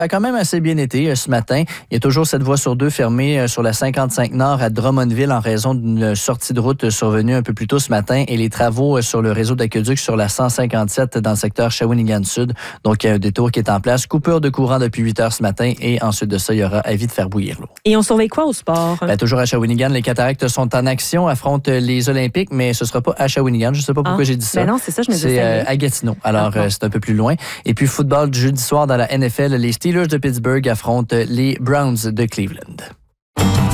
Ça a quand même assez bien été ce matin. Il y a toujours cette voie sur 2 fermée sur la 55 Nord à Drummondville en raison d'une sortie de route survenue un peu plus tôt ce matin et les travaux sur le réseau d'aqueduc sur la 157 dans le secteur Shawinigan Sud. Donc, il y a un détour qui est en place. Coupure de courant depuis 8 heures ce matin et ensuite de ça, il y aura avis de faire bouillir l'eau. Et on surveille quoi au sport? Toujours à Shawinigan, les Cataractes sont en action, affrontent les Olympiques, mais ce ne sera pas à Shawinigan. Je ne sais pas pourquoi j'ai dit ça. Ben non, c'est ça, je me disais. C'est à Gatineau. Alors, c'est un peu plus loin. Et puis, football du jeudi soir dans la NFL, les Steelers de Pittsburgh affrontent les Browns de Cleveland.